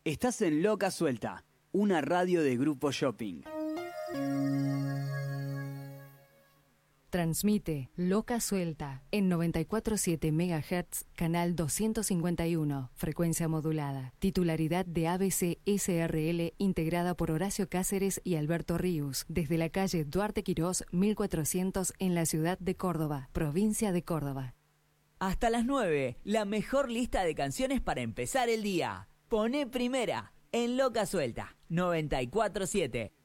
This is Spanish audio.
Estás en Loca Suelta, una radio de Grupo Shopping. Transmite Loca Suelta en 94.7 MHz, canal 251, frecuencia modulada. Titularidad de ABC SRL, integrada por Horacio Cáceres y Alberto Ríos, desde la calle Duarte Quirós, 1400, en la ciudad de Córdoba, provincia de Córdoba. Hasta las 9, la mejor lista de canciones para empezar el día. Poné primera en Loca Suelta, 94.7.